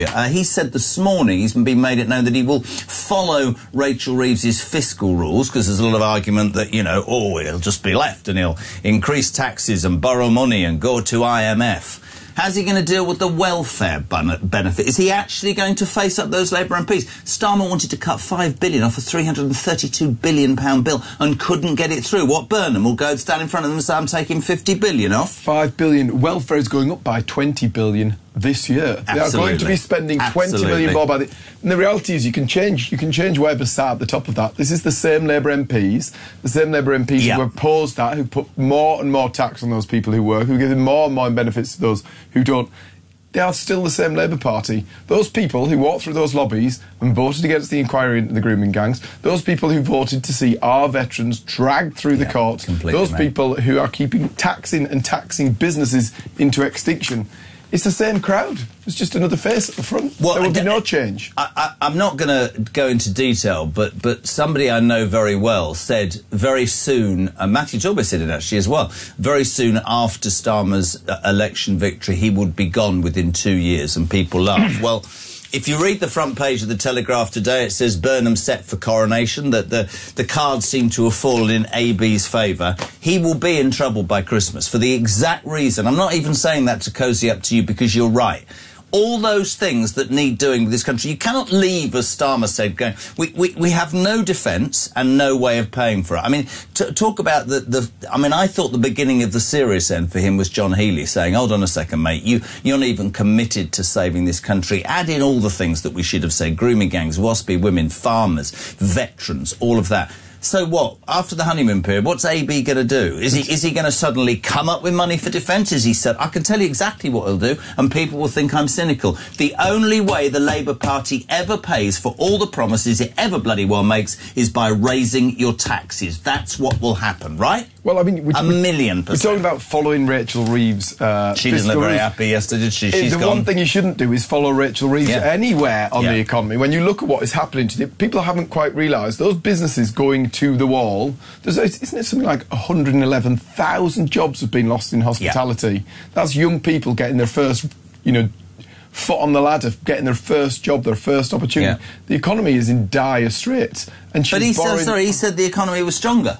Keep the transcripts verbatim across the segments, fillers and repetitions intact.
Uh, he said this morning, he's been made it known that he will follow Rachel Reeves's fiscal rules, because there's a lot of argument that, you know, oh, he'll just be left and he'll increase taxes and borrow money and go to I M F. How's he going to deal with the welfare benefit? Is he actually going to face up those Labour M Ps? Starmer wanted to cut five billion pounds off a three hundred and thirty-two billion pound bill and couldn't get it through. What, Burnham will go and stand in front of them and say, I'm taking fifty billion pounds off? five billion pounds. Welfare is going up by twenty billion pounds this year. Absolutely. They are going to be spending Absolutely. twenty million pounds more by the... And the reality is you can change you can change whoever sat at the top of that. This is the same Labour M Ps, the same Labour M Ps yeah. who opposed that, who put more and more tax on those people who work, who give more and more benefits to those who don't. They are still the same Labour Party. Those people who walked through those lobbies and voted against the inquiry into the grooming gangs, those people who voted to see our veterans dragged through yeah, the courts, those mate. people who are keeping taxing and taxing businesses into extinction, it's the same crowd. It's just another face at the front. Well, there will be no change. I, I, I'm not going to go into detail, but but somebody I know very well said very soon, and Matthew Talbot said it actually as well, very soon after Starmer's uh, election victory, he would be gone within two years, and people laugh. Well, if you read the front page of the Telegraph today, it says Burnham set for coronation, that the, the cards seem to have fallen in A B's favour. He will be in trouble by Christmas for the exact reason. I'm not even saying that to cosy up to you, because you're right. All those things that need doing with this country, you cannot leave, as Starmer said, going, we, we, we have no defence and no way of paying for it. I mean, t talk about the, the... I mean, I thought the beginning of the serious end for him was John Healey saying, hold on a second, mate, you, you're not even committed to saving this country. Add in all the things that we should have said, grooming gangs, waspy women, farmers, veterans, all of that. So what? After the honeymoon period, what's A B going to do? Is he is he going to suddenly come up with money for defence? Is he said, I can tell you exactly what he'll do, and people will think I'm cynical. The only way the Labour Party ever pays for all the promises it ever bloody well makes is by raising your taxes. That's what will happen, right? Well, I mean, we, a million percent. We're talking about following Rachel Reeves. Uh, she didn't look very happy yesterday, did she? She's the gone. one thing you shouldn't do is follow Rachel Reeves yeah. anywhere on yeah. the economy. When you look at what is happening today, people haven't quite realised those businesses going to the wall. There's, isn't it something like one hundred and eleven thousand jobs have been lost in hospitality? Yeah. That's young people getting their first, you know, foot on the ladder, getting their first job, their first opportunity. Yeah. The economy is in dire straits. And she's but he borrowing... said, sorry, he said the economy was stronger.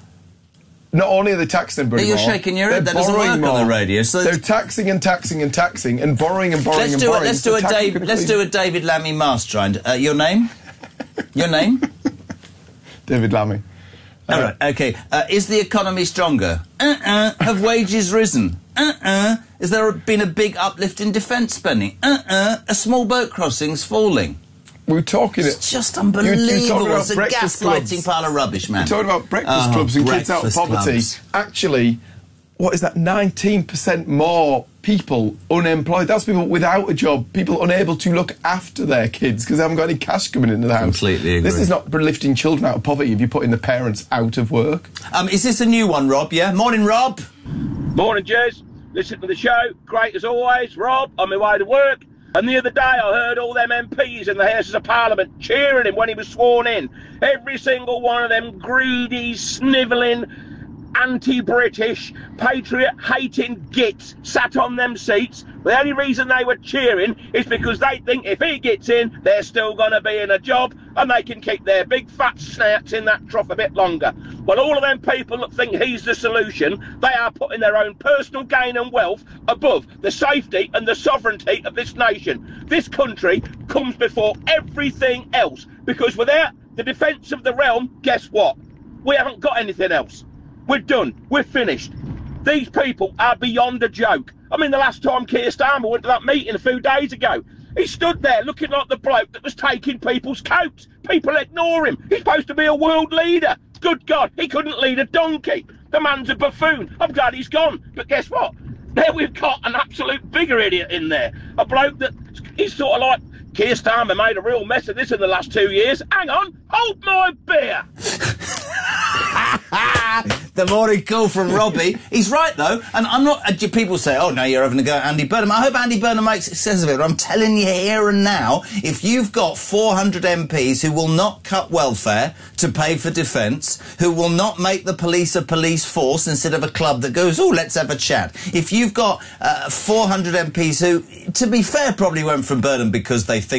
Not only are they taxing everybody You're more, shaking your head. That doesn't work more. on the radio. So they're taxing and taxing and taxing and borrowing and borrowing let's and do borrowing. A, let's do a Dave, Let's do a David Lammy mastermind. Uh, your name? Your name? David Lammy. Uh, All right. Okay. Uh, is the economy stronger? Uh-uh. Have wages risen? Uh-uh. Has there been a big uplift in defence spending? Uh-uh. Are small boat crossings falling? We're talking... It's just unbelievable. You, you about it's a gaslighting pile of rubbish, man. We're talking about breakfast uh, clubs and kids out of poverty. Clubs. Actually, what is that? nineteen percent more people unemployed. That's people without a job, people unable to look after their kids because they haven't got any cash coming into the house. Completely agree. This is not lifting children out of poverty if you're putting the parents out of work. Um, is this a new one, Rob? Yeah? Morning, Rob. Morning, Jez. Listen to the show. Great as always. Rob, on my way to work. And the other day I heard all them M Ps in the Houses of Parliament cheering him when he was sworn in. Every single one of them greedy, snivelling, anti-British, patriot-hating gits sat on them seats. The only reason they were cheering is because they think if he gets in, they're still going to be in a job and they can keep their big fat snouts in that trough a bit longer. Well, all of them people that think he's the solution, they are putting their own personal gain and wealth above the safety and the sovereignty of this nation. This country comes before everything else, because without the defence of the realm, guess what? We haven't got anything else. We're done. We're finished. These people are beyond a joke. I mean, the last time Keir Starmer went to that meeting a few days ago, he stood there looking like the bloke that was taking people's coats. People ignore him. He's supposed to be a world leader. Good God, he couldn't lead a donkey. The man's a buffoon. I'm glad he's gone. But guess what? Now we've got an absolute bigger idiot in there. A bloke that he's sort of like, Keir Starmer made a real mess of this in the last two years. Hang on, hold my beer. The morning call from Robbie. He's right, though. And I'm not... Uh, people say, oh, no, you're having a go at Andy Burnham. I hope Andy Burnham makes success of it. But I'm telling you here and now, if you've got four hundred M Ps who will not cut welfare to pay for defence, who will not make the police a police force instead of a club that goes, oh, let's have a chat. If you've got uh, four hundred M Ps who, to be fair, probably went from Burnham because they think